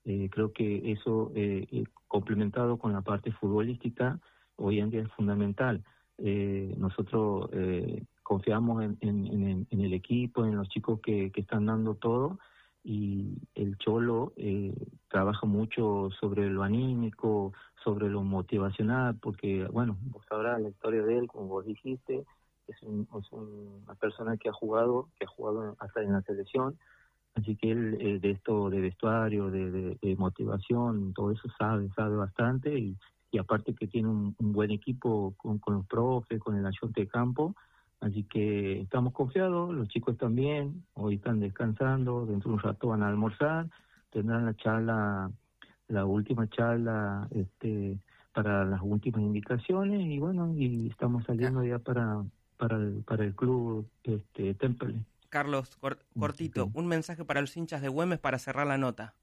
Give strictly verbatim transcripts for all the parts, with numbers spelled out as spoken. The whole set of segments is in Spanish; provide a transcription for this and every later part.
Eh, creo que eso, eh, eh, complementado con la parte futbolística, hoy en día es fundamental. Eh, nosotros eh, confiamos en, en, en, en el equipo, en los chicos que, que están dando todo, y el Cholo eh, trabaja mucho sobre lo anímico, sobre lo motivacional, porque, bueno, vos sabrás la historia de él, como vos dijiste, es, un, es un, una persona que ha jugado, que ha jugado hasta en la selección, así que él eh, de esto, de vestuario, de, de, de motivación, todo eso sabe, sabe bastante, y, y aparte que tiene un, un buen equipo con, con los profes, con el ayuntamiento de campo, así que estamos confiados, los chicos también, hoy están descansando, dentro de un rato van a almorzar, tendrán la charla, la última charla este, para las últimas indicaciones, y bueno, y estamos saliendo ya para para el, para el club este Temple. Carlos, cor- cortito, un mensaje para los hinchas de Güemes para cerrar la nota.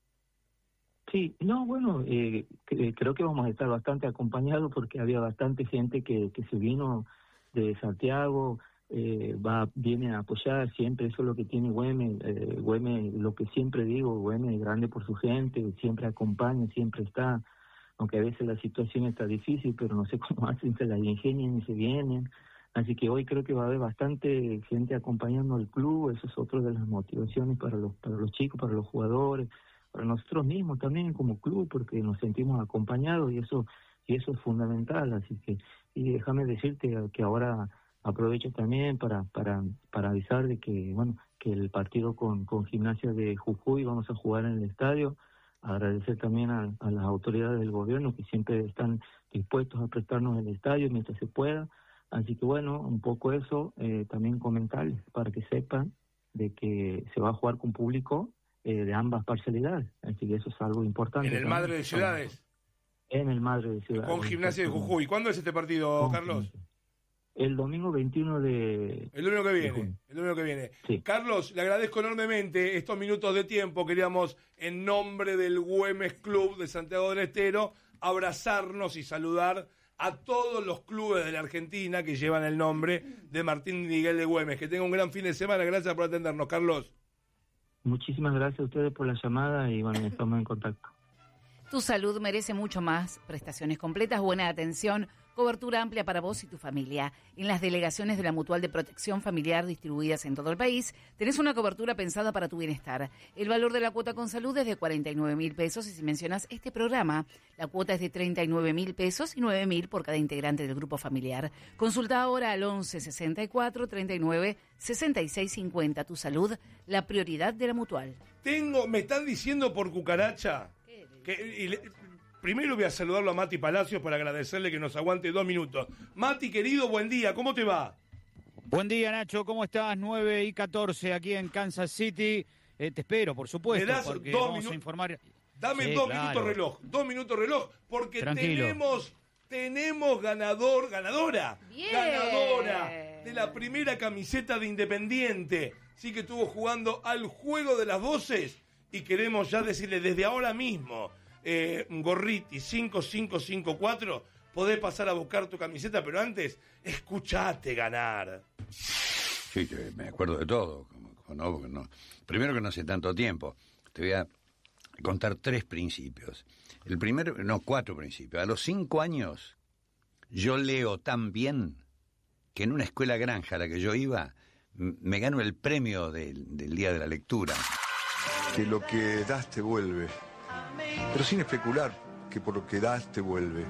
Sí, no, bueno, eh, que, creo que vamos a estar bastante acompañados porque había bastante gente que, que se vino de Santiago, eh, va viene a apoyar siempre, eso es lo que tiene Güemes, eh, Güemes, lo que siempre digo, Güemes es grande por su gente, siempre acompaña, siempre está, aunque a veces la situación está difícil, pero no sé cómo hacen, se las ingenian y se vienen. Así que hoy creo que va a haber bastante gente acompañando al club, eso es otra de las motivaciones para los para los chicos, para los jugadores, para nosotros mismos también como club, porque nos sentimos acompañados y eso y eso es fundamental. Así que, y déjame decirte que ahora aprovecho también para para para avisar de que, bueno, que el partido con, con Gimnasia de Jujuy vamos a jugar en el estadio. Agradecer también a, a las autoridades del gobierno que siempre están dispuestos a prestarnos el estadio mientras se pueda. Así que bueno, un poco eso, eh, también comentarles para que sepan de que se va a jugar con público eh, de ambas parcialidades, así que eso es algo importante. En el también. Madre de Ciudades. En el Madre de Ciudades. Con Gimnasia de Jujuy. ¿Cuándo es este partido, con Carlos? Gimnasia. El domingo veintiuno de... El domingo que viene, el domingo que viene. Sí. Carlos, le agradezco enormemente estos minutos de tiempo. Queríamos, en nombre del Güemes Club de Santiago del Estero, abrazarnos y saludar a todos los clubes de la Argentina que llevan el nombre de Martín Miguel de Güemes. Que tenga un gran fin de semana. Gracias por atendernos, Carlos. Muchísimas gracias a ustedes por la llamada y bueno, estamos en contacto. Tu salud merece mucho más. Prestaciones completas, buena atención, cobertura amplia para vos y tu familia. En las delegaciones de la Mutual de Protección Familiar distribuidas en todo el país, tenés una cobertura pensada para tu bienestar. El valor de la cuota con salud es de cuarenta y nueve mil pesos y si mencionas este programa, la cuota es de treinta y nueve mil pesos y nueve mil por cada integrante del grupo familiar. Consulta ahora al once sesenta y cuatro treinta y nueve sesenta y seis cincuenta. Tu salud, la prioridad de la Mutual. Tengo, me están diciendo por cucaracha... Que, y le, primero voy a saludarlo a Mati Palacios para agradecerle que nos aguante dos minutos. Mati, querido, buen día, ¿cómo te va? Buen día, Nacho, ¿cómo estás? nueve y catorce aquí en Kansas City. Eh, te espero, por supuesto, ¿Me das porque dos vamos minu- a informar... Dame sí, dos claro. minutos reloj, dos minutos reloj, porque Tranquilo. tenemos, tenemos ganador, ganadora, Bien. ganadora de la primera camiseta de Independiente. Sí que estuvo jugando al juego de las voces. Y queremos ya decirle desde ahora mismo, eh, Gorriti cinco cinco cinco cuatro, podés pasar a buscar tu camiseta, pero antes, escuchate ganar. Sí, que me acuerdo de todo, como, como no, porque no. Primero que no hace tanto tiempo, te voy a contar tres principios. El primero, no, cuatro principios. A los cinco años, yo leo tan bien que en una escuela granja a la que yo iba, m- me gano el premio del, del Día de la Lectura. Que lo que das te vuelve, pero sin especular que por lo que das te vuelve,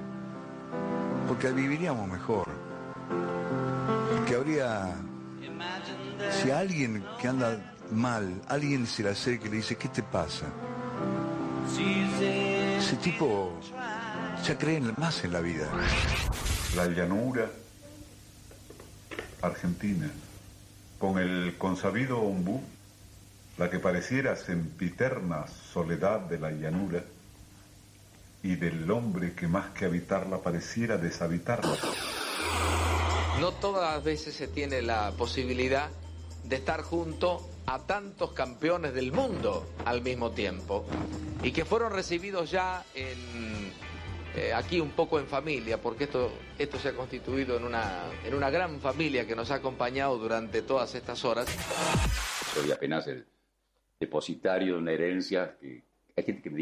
porque viviríamos mejor, porque habría, si a alguien que anda mal, alguien se le acerca y le dice, ¿qué te pasa? Ese tipo ya cree más en la vida. La llanura argentina, con el consabido ombú, la que pareciera sempiterna soledad de la llanura, y del hombre que más que habitarla pareciera deshabitarla. No todas las veces se tiene la posibilidad de estar junto a tantos campeones del mundo al mismo tiempo y que fueron recibidos ya en, eh, aquí un poco en familia, porque esto, esto se ha constituido en una, en una gran familia que nos ha acompañado durante todas estas horas. Soy apenas el depositario de una herencia que hay gente que me